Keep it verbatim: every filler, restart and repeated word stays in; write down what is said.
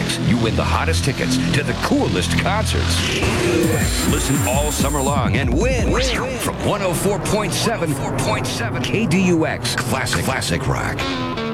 X, you win the hottest tickets to the coolest concerts. Listen all summer long and win, win. From one oh four point seven K D U X Classic Classic Rock.